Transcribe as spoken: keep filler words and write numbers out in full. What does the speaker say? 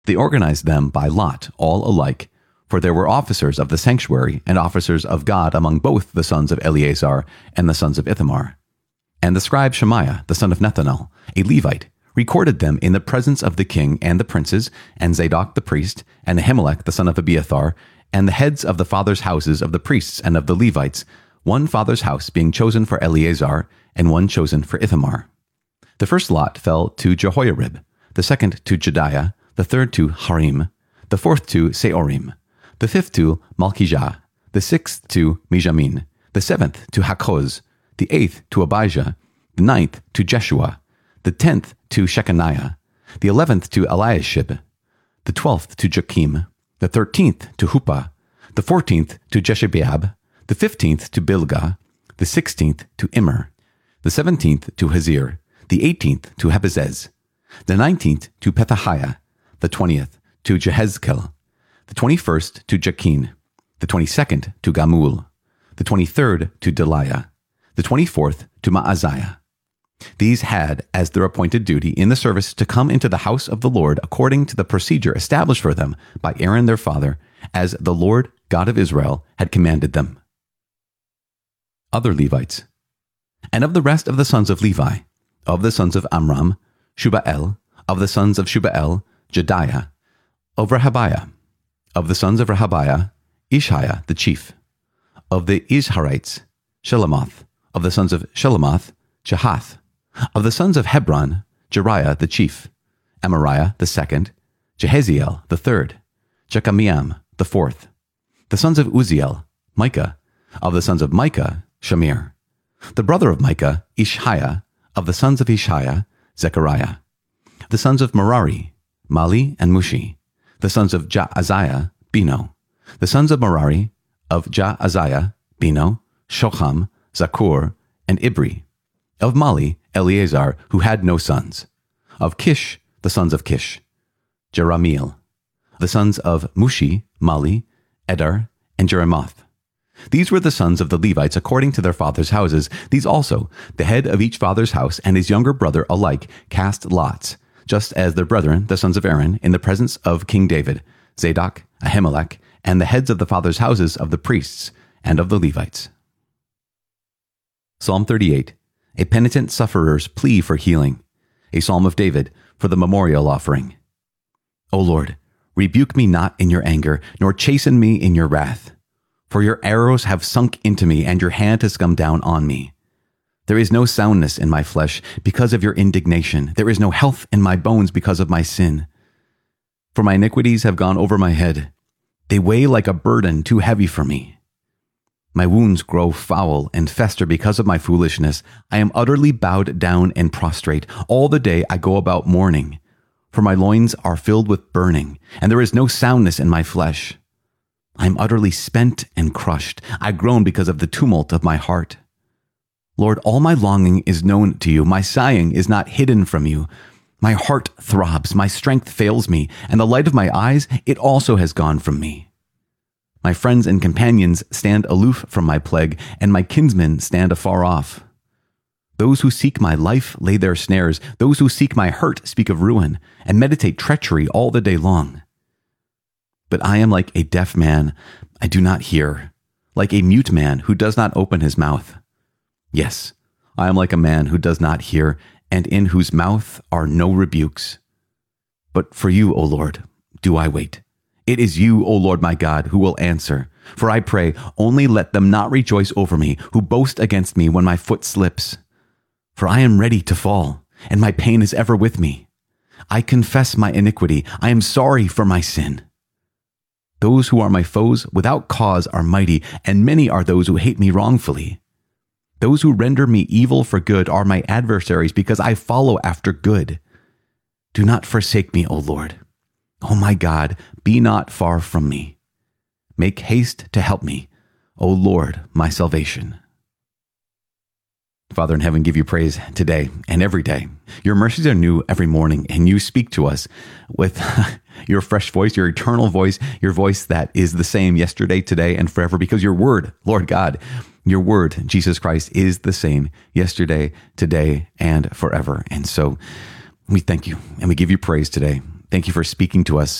They organized them by lot, all alike, for there were officers of the sanctuary and officers of God among both the sons of Eleazar and the sons of Ithamar. And the scribe Shemaiah, the son of Nethanel, a Levite, recorded them in the presence of the king and the princes, and Zadok the priest, and Ahimelech the son of Abiathar, and the heads of the fathers' houses of the priests and of the Levites, one father's house being chosen for Eleazar, and one chosen for Ithamar. The first lot fell to Jehoiarib, the second to Jediah, the third to Harim, the fourth to Seorim, the fifth to Malchijah, the sixth to Mijamin, the seventh to Hakkoz, the eighth to Abijah, the ninth to Jeshua, the tenth to Shechaniah, the eleventh to Eliashib, the twelfth to Joachim, the thirteenth to Huppah, the fourteenth to Jeshebeab, the fifteenth to Bilgah, the sixteenth to Immer, the seventeenth to Hazir, the eighteenth to Hebezez, the nineteenth to Pethahiah, the twentieth to Jehezkel, the twenty-first to Jakin, the twenty-second to Gamul, the twenty-third to Deliah, the twenty-fourth to Maaziah. These had as their appointed duty in the service to come into the house of the Lord according to the procedure established for them by Aaron their father, as the Lord God of Israel had commanded them. Other Levites. And of the rest of the sons of Levi, of the sons of Amram, Shubael, of the sons of Shubael, Jediah, of Rehabiah, of the sons of Rehabiah, Ishiah the chief, of the Isharites, Shelomoth, of the sons of Shelomoth, Jahath, of the sons of Hebron, Jeriah the chief, Amariah the second, Jehaziel the third, Jekameam the fourth, the sons of Uziel, Micah, of the sons of Micah, Shamir, the brother of Micah, Ishiah, of the sons of Ishiah, Zechariah, the sons of Merari, Mali and Mushi, the sons of Jaaziah, Beno, the sons of Merari, of Jaaziah, Beno, Shoham, Zakur, and Ibri, of Mali, Eleazar, who had no sons, of Kish, the sons of Kish, Jeramiel, the sons of Mushi, Mali, Edar, and Jeremoth. These were the sons of the Levites according to their fathers' houses. These also, the head of each father's house and his younger brother alike, cast lots, just as their brethren, the sons of Aaron, in the presence of King David, Zadok, Ahimelech, and the heads of the fathers' houses of the priests and of the Levites. Psalm thirty-eight, a penitent sufferer's plea for healing, a psalm of David for the memorial offering. O Lord, rebuke me not in your anger, nor chasten me in your wrath. For your arrows have sunk into me, and your hand has come down on me. There is no soundness in my flesh because of your indignation. There is no health in my bones because of my sin. For my iniquities have gone over my head. They weigh like a burden too heavy for me. My wounds grow foul and fester because of my foolishness. I am utterly bowed down and prostrate. All the day I go about mourning, for my loins are filled with burning, and there is no soundness in my flesh. I am utterly spent and crushed. I groan because of the tumult of my heart. Lord, all my longing is known to you. My sighing is not hidden from you. My heart throbs, my strength fails me, and the light of my eyes, it also has gone from me. My friends and companions stand aloof from my plague, and my kinsmen stand afar off. Those who seek my life lay their snares. Those who seek my hurt speak of ruin, and meditate treachery all the day long. But I am like a deaf man, I do not hear, like a mute man who does not open his mouth. Yes, I am like a man who does not hear, and in whose mouth are no rebukes. But for you, O Lord, do I wait. It is you, O Lord my God, who will answer. For I pray, only let them not rejoice over me, who boast against me when my foot slips. For I am ready to fall, and my pain is ever with me. I confess my iniquity. I am sorry for my sin. Those who are my foes without cause are mighty, and many are those who hate me wrongfully. Those who render me evil for good are my adversaries, because I follow after good. Do not forsake me, O Lord. O my God, be not far from me. Make haste to help me, O Lord, my salvation. Father in heaven, give you praise today and every day. Your mercies are new every morning, and you speak to us with your fresh voice, your eternal voice, your voice that is the same yesterday, today, and forever, because your word, Lord God, your word, Jesus Christ, is the same yesterday, today, and forever. And so we thank you and we give you praise today. Thank you for speaking to us